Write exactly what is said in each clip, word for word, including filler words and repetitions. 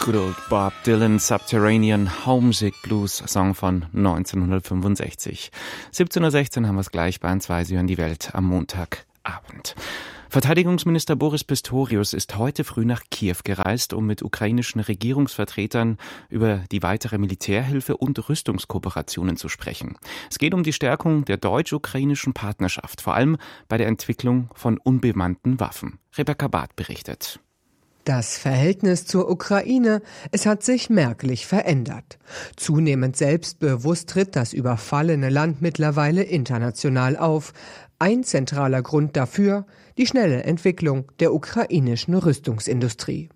Good old Bob Dylan, Subterranean Homesick Blues, Song von neunzehnhundertfünfundsechzig. siebzehn Uhr sechzehn haben wir es gleich bei uns zwei, Sie hören die Welt am Montagabend. Verteidigungsminister Boris Pistorius ist heute früh nach Kiew gereist, um mit ukrainischen Regierungsvertretern über die weitere Militärhilfe und Rüstungskooperationen zu sprechen. Es geht um die Stärkung der deutsch-ukrainischen Partnerschaft, vor allem bei der Entwicklung von unbemannten Waffen. Rebecca Barth berichtet. Das Verhältnis zur Ukraine, es hat sich merklich verändert. Zunehmend selbstbewusst tritt das überfallene Land mittlerweile international auf. Ein zentraler Grund dafür: die schnelle Entwicklung der ukrainischen Rüstungsindustrie.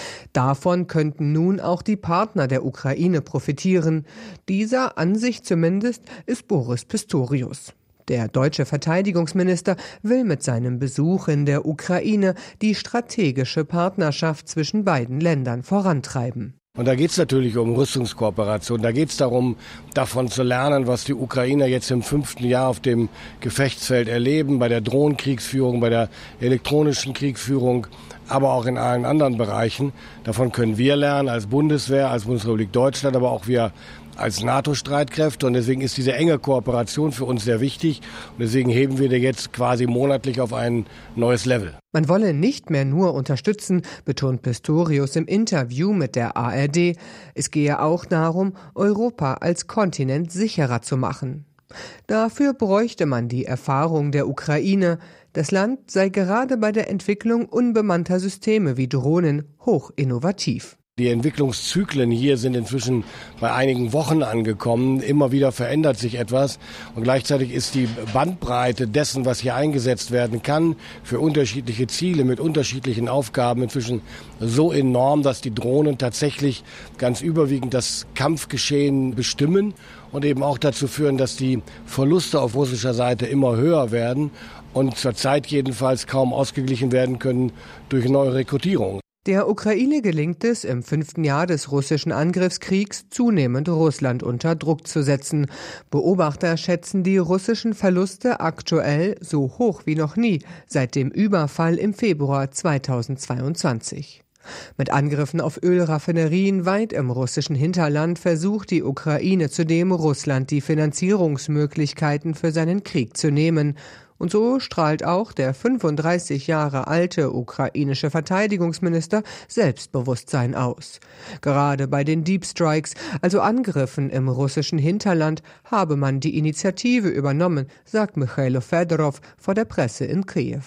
Davon könnten nun auch die Partner der Ukraine profitieren. Dieser Ansicht zumindest ist Boris Pistorius. Der deutsche Verteidigungsminister will mit seinem Besuch in der Ukraine die strategische Partnerschaft zwischen beiden Ländern vorantreiben. Und da geht es natürlich um Rüstungskooperation. Da geht es darum, davon zu lernen, was die Ukrainer jetzt im fünften Jahr auf dem Gefechtsfeld erleben, bei der Drohnenkriegsführung, bei der elektronischen Kriegsführung, aber auch in allen anderen Bereichen. Davon können wir lernen als Bundeswehr, als Bundesrepublik Deutschland, aber auch wir als NATO-Streitkräfte. Und deswegen ist diese enge Kooperation für uns sehr wichtig. Und deswegen heben wir die jetzt quasi monatlich auf ein neues Level. Man wolle nicht mehr nur unterstützen, betont Pistorius im Interview mit der A R D. Es gehe auch darum, Europa als Kontinent sicherer zu machen. Dafür bräuchte man die Erfahrung der Ukraine. Das Land sei gerade bei der Entwicklung unbemannter Systeme wie Drohnen hoch innovativ. Die Entwicklungszyklen hier sind inzwischen bei einigen Wochen angekommen. Immer wieder verändert sich etwas. Und gleichzeitig ist die Bandbreite dessen, was hier eingesetzt werden kann, für unterschiedliche Ziele mit unterschiedlichen Aufgaben inzwischen so enorm, dass die Drohnen tatsächlich ganz überwiegend das Kampfgeschehen bestimmen und eben auch dazu führen, dass die Verluste auf russischer Seite immer höher werden und zurzeit jedenfalls kaum ausgeglichen werden können durch neue Rekrutierungen. Der Ukraine gelingt es, im fünften Jahr des russischen Angriffskriegs zunehmend Russland unter Druck zu setzen. Beobachter schätzen die russischen Verluste aktuell so hoch wie noch nie seit dem Überfall im Februar zweitausendzweiundzwanzig. Mit Angriffen auf Ölraffinerien weit im russischen Hinterland versucht die Ukraine zudem, Russland die Finanzierungsmöglichkeiten für seinen Krieg zu nehmen. Und so strahlt auch der fünfunddreißig Jahre alte ukrainische Verteidigungsminister Selbstbewusstsein aus. Gerade bei den Deep Strikes, also Angriffen im russischen Hinterland, habe man die Initiative übernommen, sagt Michailo Fedorov vor der Presse in Kiew.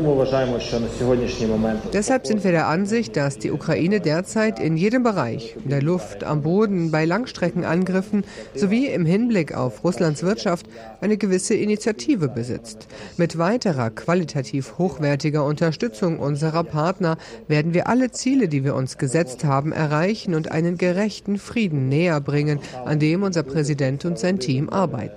Deshalb sind wir der Ansicht, dass die Ukraine derzeit in jedem Bereich, in der Luft, am Boden, bei Langstreckenangriffen sowie im Hinblick auf Russlands Wirtschaft eine gewisse Initiative besitzt. Mit weiterer qualitativ hochwertiger Unterstützung unserer Partner werden wir alle Ziele, die wir uns gesetzt haben, erreichen und einen gerechten Frieden näher bringen, an dem unser Präsident und sein Team arbeiten.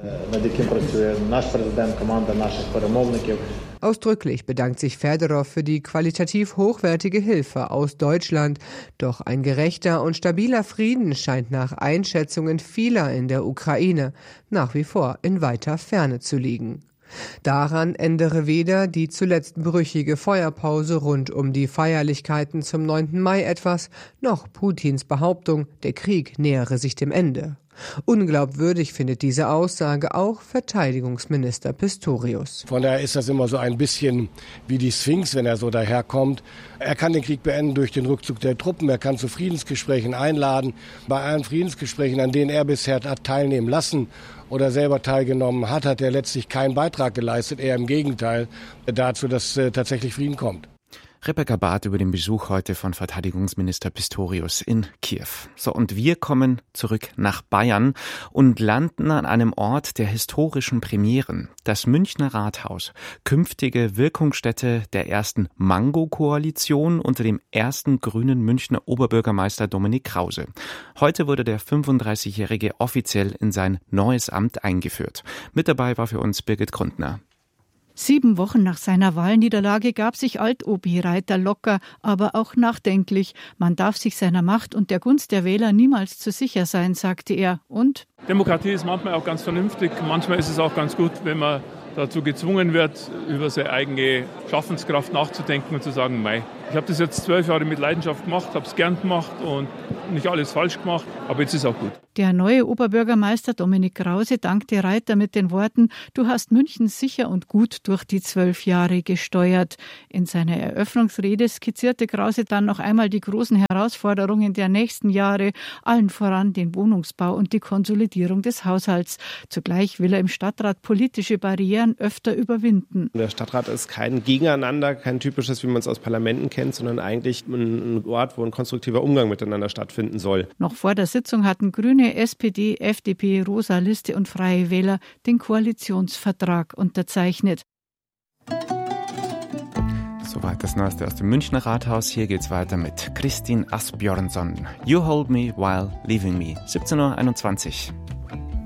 Ausdrücklich bedankt sich Fedorov für die qualitativ hochwertige Hilfe aus Deutschland. Doch ein gerechter und stabiler Frieden scheint nach Einschätzungen vieler in der Ukraine nach wie vor in weiter Ferne zu liegen. Daran ändere weder die zuletzt brüchige Feuerpause rund um die Feierlichkeiten zum neunten Mai etwas, noch Putins Behauptung, der Krieg nähere sich dem Ende. Unglaubwürdig findet diese Aussage auch Verteidigungsminister Pistorius. Von daher ist das immer so ein bisschen wie die Sphinx, wenn er so daherkommt. Er kann den Krieg beenden durch den Rückzug der Truppen, er kann zu Friedensgesprächen einladen. Bei allen Friedensgesprächen, an denen er bisher hat teilnehmen lassen oder selber teilgenommen hat, hat er letztlich keinen Beitrag geleistet, eher im Gegenteil dazu, dass äh, tatsächlich Frieden kommt. Rebecca Barth über den Besuch heute von Verteidigungsminister Pistorius in Kiew. So, und wir kommen zurück nach Bayern und landen an einem Ort der historischen Premieren. Das Münchner Rathaus, künftige Wirkungsstätte der ersten Mango-Koalition unter dem ersten grünen Münchner Oberbürgermeister Dominik Krause. Heute wurde der fünfunddreißigjährige offiziell in sein neues Amt eingeführt. Mit dabei war für uns Birgit Grundner. Sieben Wochen nach seiner Wahlniederlage gab sich Alt-Obi Reiter locker, aber auch nachdenklich. Man darf sich seiner Macht und der Gunst der Wähler niemals zu sicher sein, sagte er. Und? Demokratie ist manchmal auch ganz vernünftig. Manchmal ist es auch ganz gut, wenn man dazu gezwungen wird, über seine eigene Schaffenskraft nachzudenken und zu sagen, mei, ich habe das jetzt zwölf Jahre mit Leidenschaft gemacht, habe es gern gemacht und nicht alles falsch gemacht, aber jetzt ist auch gut. Der neue Oberbürgermeister Dominik Krause dankte Reiter mit den Worten: Du hast München sicher und gut durch die zwölf Jahre gesteuert. In seiner Eröffnungsrede skizzierte Krause dann noch einmal die großen Herausforderungen der nächsten Jahre, allen voran den Wohnungsbau und die Konsolidierung des Haushalts. Zugleich will er im Stadtrat politische Barrieren öfter überwinden. Der Stadtrat ist kein Gegeneinander, kein typisches, wie man es aus Parlamenten kennt, sondern eigentlich ein Ort, wo ein konstruktiver Umgang miteinander stattfinden soll. Noch vor der Sitzung hatten Grüne, S P D, F D P, Rosa Liste und Freie Wähler den Koalitionsvertrag unterzeichnet. Soweit das Neueste aus dem Münchner Rathaus. Hier geht's weiter mit Kristin Asbjörnsson. You Hold Me While Leaving Me. siebzehn Uhr einundzwanzig.